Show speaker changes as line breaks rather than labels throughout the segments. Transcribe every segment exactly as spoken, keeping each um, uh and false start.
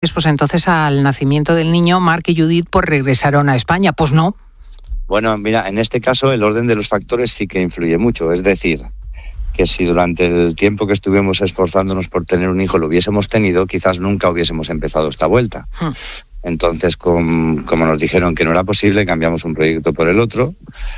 Pues entonces al nacimiento del niño, Marc y Judith pues regresaron a España. Pues no.
Bueno, mira, en este caso el orden de los factores sí que influye mucho. Es decir, que si durante el tiempo que estuvimos esforzándonos por tener un hijo lo hubiésemos tenido, quizás nunca hubiésemos empezado esta vuelta. Hmm. Entonces, com, como nos dijeron que no era posible, cambiamos un proyecto por el otro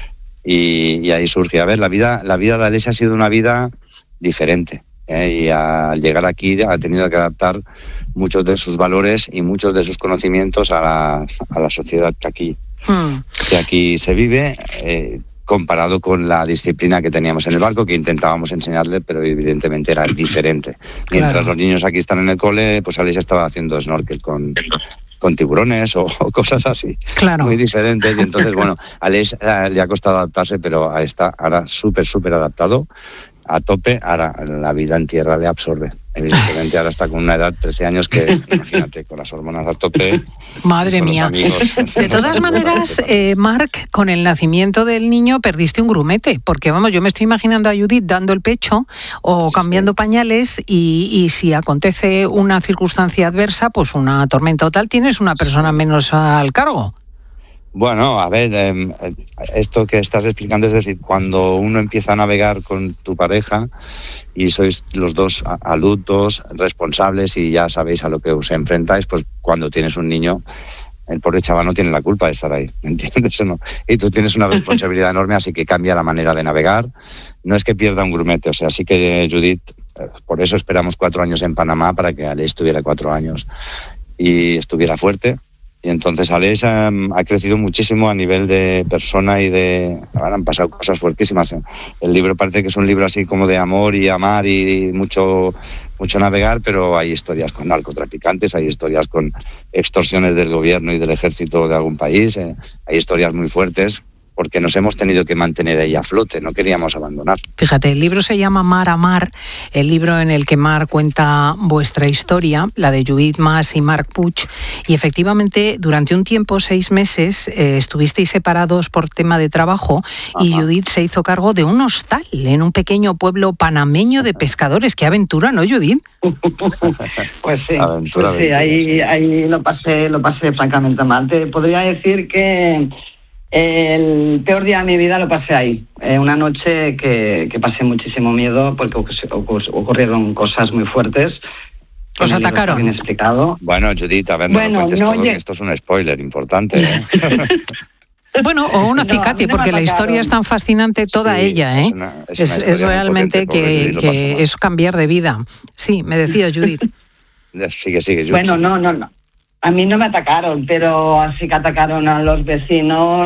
y, y ahí surge. A ver, la vida, la vida de Alessia ha sido una vida diferente. ¿eh? Y al llegar aquí ha tenido que adaptar muchos de sus valores y muchos de sus conocimientos a la, a la sociedad que aquí, hmm. que aquí se vive, eh, comparado con la disciplina que teníamos en el barco, que intentábamos enseñarle, pero evidentemente era diferente. Mientras claro. los niños aquí están en el cole, pues Alessia estaba haciendo snorkel con, con tiburones o, o cosas así, claro. muy diferentes. Y entonces, bueno, a Alessia le ha costado adaptarse, pero a esta ahora súper, súper adaptado, a tope. Ahora la vida en tierra le absorbe. Evidentemente ahora está con una edad de trece años que, imagínate, con las hormonas a tope.
Madre mía. Amigos, de todas maneras, eh, Marc, con el nacimiento del niño perdiste un grumete, porque vamos, yo me estoy imaginando a Judith dando el pecho o cambiando sí. pañales y, y si acontece una circunstancia adversa, pues una tormenta o tal, tienes una persona menos al cargo.
Bueno, a ver, eh, esto que estás explicando, es decir, cuando uno empieza a navegar con tu pareja y sois los dos adultos, responsables y ya sabéis a lo que os enfrentáis, pues cuando tienes un niño, el pobre chaval no tiene la culpa de estar ahí, ¿entiendes o no? Y tú tienes una responsabilidad enorme, así que cambia la manera de navegar. No es que pierda un grumete, o sea, sí que Judith, por eso esperamos cuatro años en Panamá, para que Alessia estuviera cuatro años y estuviera fuerte. Y entonces Alessia ha crecido muchísimo a nivel de persona y de... Ahora han pasado cosas fuertísimas. El libro parece que es un libro así como de amor y amar y mucho, mucho navegar, pero hay historias con narcotraficantes, hay historias con extorsiones del gobierno y del ejército de algún país, eh, hay historias muy fuertes, porque nos hemos tenido que mantener ahí a flote, no queríamos abandonar.
Fíjate, el libro se llama Mar a Mar, el libro en el que Marc cuenta vuestra historia, la de Judith Mas y Marc Puig, y efectivamente durante un tiempo, seis meses, eh, estuvisteis separados por tema de trabajo. Ajá. Y Judith se hizo cargo de un hostal en un pequeño pueblo panameño de pescadores. ¡Qué aventura!, ¿no, Judith?
Pues sí,
aventura,
pues sí
aventura,
ahí,
sí.
ahí lo pasé, lo pasé francamente mal. Te podría decir que el peor día de mi vida lo pasé ahí. Eh, una noche que, que pasé muchísimo miedo porque ocurrieron cosas muy fuertes.
¿Os atacaron?
Bien explicado.
Bueno, Judith, a ver, no
bueno,
lo cuentes
no,
todo,
oye...
que esto es un spoiler importante, ¿eh?
Bueno, o un acicate, no, no porque la historia es tan fascinante toda sí, ella, ¿eh? Es, una, es, es, es realmente que, que es cambiar de vida. Sí, me decía Judith.
Sigue, sigue, Judith.
Bueno, no, no, no. A mí no me atacaron, pero así que atacaron a los vecinos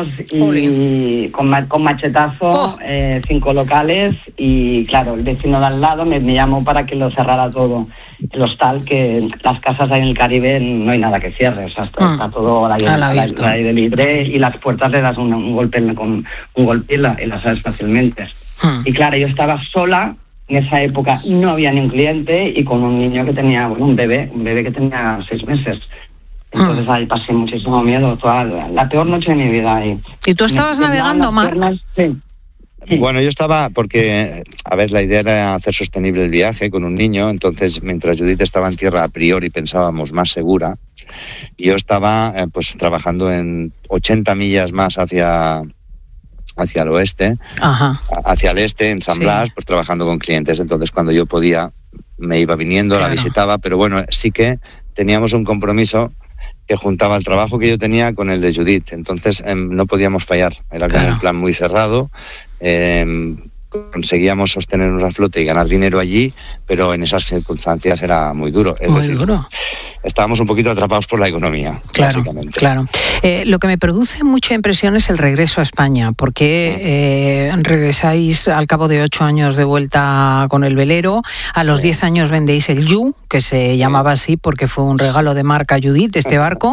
y con, con machetazo, oh. eh, cinco locales, y claro, el vecino de al lado me, me llamó para que lo cerrara todo. El hostal, que las casas ahí en el Caribe no hay nada que cierre, o sea, está, mm. está todo al aire, al aire, al aire libre, y las puertas le das un, un golpe con un golpe y, la, y las abres fácilmente. Mm. Y claro, yo estaba sola. En esa época no había ni un cliente y con un niño que tenía, bueno, un bebé, un bebé que tenía seis meses. Entonces ahí pasé muchísimo miedo, toda la, la peor noche de mi vida ahí.
¿Y tú estabas me, navegando, Marc?
Sí.
sí. Bueno, yo estaba, porque, a ver, la idea era hacer sostenible el viaje con un niño, entonces mientras Judith estaba en tierra a priori pensábamos más segura, yo estaba eh, pues trabajando en ochenta millas más hacia... hacia el oeste, Ajá. hacia el este, en San sí. Blas, pues trabajando con clientes. Entonces, cuando yo podía, me iba viniendo, claro. la visitaba, pero bueno, sí que teníamos un compromiso que juntaba el trabajo que yo tenía con el de Judith. Entonces, eh, no podíamos fallar. Era claro. como un plan muy cerrado. Eh, conseguíamos sostenernos a flote y ganar dinero allí, pero en esas circunstancias era muy duro. Es
muy
decir,
duro.
Estábamos un poquito atrapados por la economía,
claro,
básicamente.
Claro. Eh, lo que me produce mucha impresión es el regreso a España, porque eh, regresáis al cabo de ocho años de vuelta con el velero, a los sí. diez años vendéis el Yu, que se sí. llamaba así porque fue un regalo de Marc a Judith, de este barco,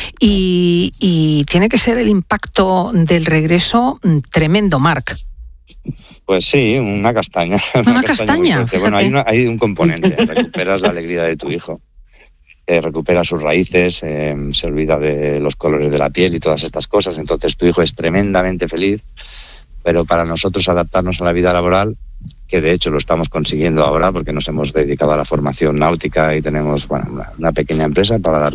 y, y tiene que ser el impacto del regreso tremendo, Marc.
Pues sí, una castaña.
Una, una castaña.
castaña bueno, hay, una, hay un componente, recuperas la alegría de tu hijo, eh, recupera sus raíces, eh, se olvida de los colores de la piel y todas estas cosas, entonces tu hijo es tremendamente feliz, pero para nosotros adaptarnos a la vida laboral que de hecho lo estamos consiguiendo ahora porque nos hemos dedicado a la formación náutica y tenemos bueno, una, una pequeña empresa para dar